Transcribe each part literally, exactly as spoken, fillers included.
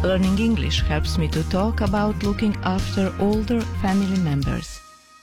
Learning English helps me to talk about looking after older family members.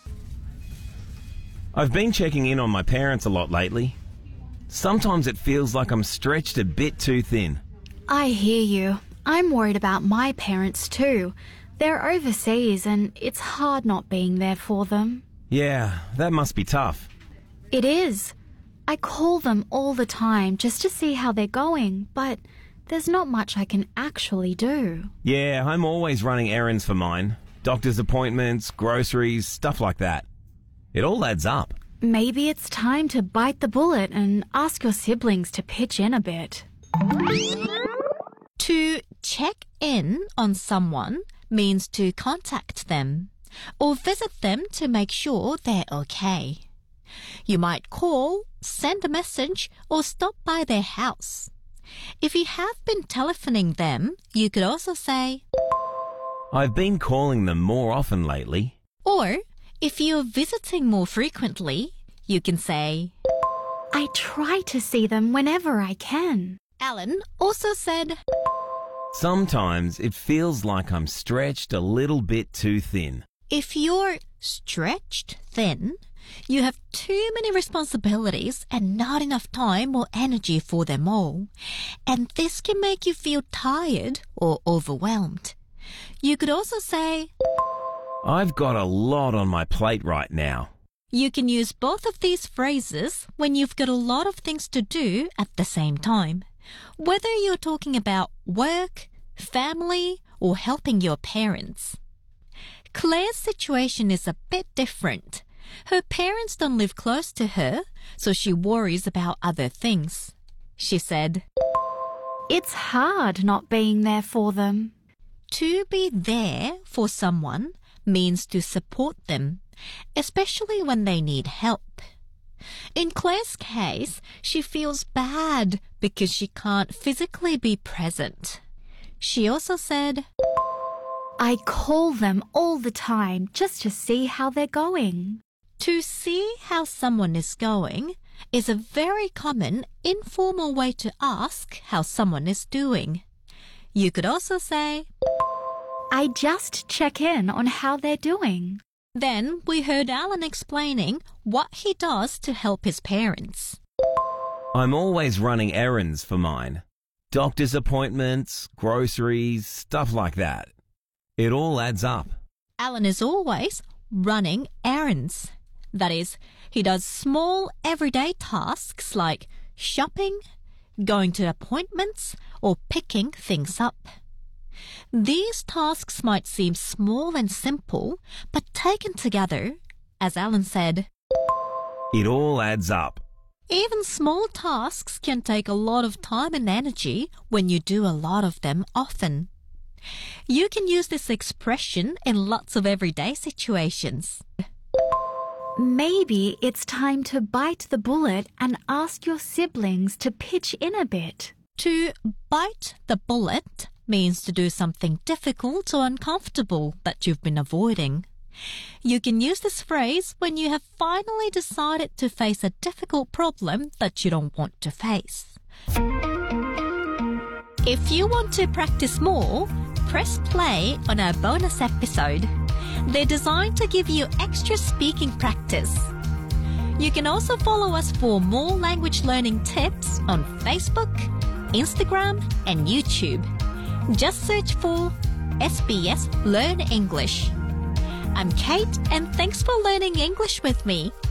I've been checking in on my parents a lot lately. Sometimes it feels like I'm stretched a bit too thin. I hear you. I'm worried about my parents too. They're overseas and it's hard not being there for them. Yeah, that must be tough. It is. I call them all the time just to see how they're going, but there's not much I can actually do. Yeah, I'm always running errands for mine. Doctor's appointments, groceries, stuff like that. It all adds up. Maybe it's time to bite the bullet and ask your siblings to pitch in a bit. To check in on someone means to contact them or visit them to make sure they're okay. You might call, send a message, or stop by their house. If you have been telephoning them, you could also say, I've been calling them more often lately. Or, if you're visiting more frequently, you can say, I try to see them whenever I can. Alan also said, Sometimes it feels like I'm stretched a little bit too thin. If you're stretched thin, you have too many responsibilities and not enough time or energy for them all, and this can make you feel tired or overwhelmed. You could also say, I've got a lot on my plate right now. You can use both of these phrases when you've got a lot of things to do at the same time, whether you're talking about work, family, or helping your parents. Claire's situation is a bit different. Her parents don't live close to her, so she worries about other things. She said, It's hard not being there for them. To be there for someone means to support them, especially when they need help. In Claire's case, she feels bad because she can't physically be present. She also said, I call them all the time just to see how they're going. To see how someone is going is a very common informal way to ask how someone is doing. You could also say, I just check in on how they're doing. Then we heard Alan explaining what he does to help his parents. I'm always running errands for mine. Doctor's appointments, groceries, stuff like that. It all adds up. Alan is always running errands. That is, he does small everyday tasks like shopping, going to appointments, or picking things up. These tasks might seem small and simple, but taken together, as Alan said, it all adds up. Even small tasks can take a lot of time and energy when you do a lot of them often. You can use this expression in lots of everyday situations. Maybe it's time to bite the bullet and ask your siblings to pitch in a bit. To bite the bullet means to do something difficult or uncomfortable that you've been avoiding. You can use this phrase when you have finally decided to face a difficult problem that you don't want to face. If you want to practice more, press play on our bonus episode. They're designed to give you extra speaking practice. You can also follow us for more language learning tips on Facebook, Instagram, and YouTube. Just search for S B S Learn English. I'm Kate, and thanks for learning English with me.